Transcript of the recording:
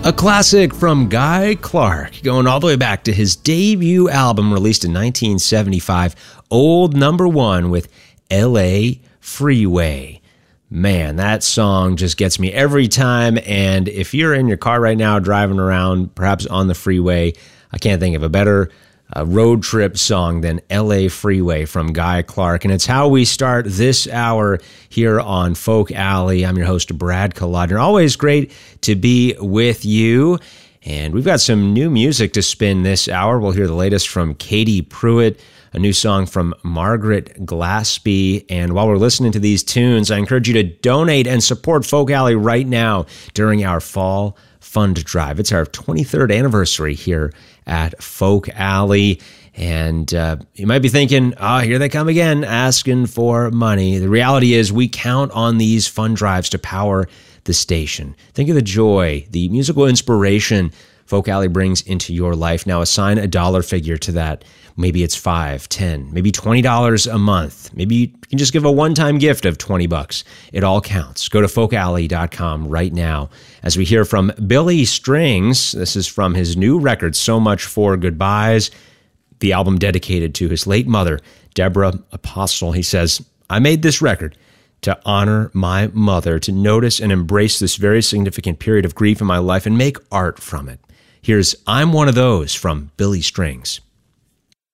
A classic from Guy Clark, going all the way back to his debut album released in 1975, Old Number One with LA Freeway. Man, that song just gets me every time, and if you're in your car right now driving around, perhaps on the freeway, I can't think of a better road trip song than LA Freeway from Guy Clark. And it's how we start this hour here on Folk Alley. I'm your host, Brad Kolodner. Always great to be with you. And we've got some new music to spin this hour. We'll hear the latest from Katie Pruitt, a new song from Margaret Glaspie. And while we're listening to these tunes, I encourage you to donate and support Folk Alley right now during our Fall Fund Drive. It's our 23rd anniversary here at Folk Alley. And you might be thinking, here they come again, asking for money. The reality is we count on these fund drives to power the station. Think of the joy, the musical inspiration Folk Alley brings into your life. Now assign a dollar figure to that. Maybe it's $5, $10, maybe $20 a month. Maybe you can just give a one-time gift of $20. It all counts. Go to folkalley.com right now as we hear from Billy Strings. This is from his new record, So Much for Goodbyes, the album dedicated to his late mother, Deborah Apostle. He says, I made this record to honor my mother, to notice and embrace this very significant period of grief in my life and make art from it. Here's I'm One of Those from Billy Strings.